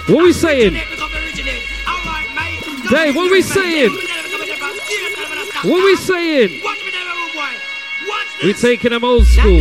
What we saying? Dave, what we saying? What we saying? We taking them old school.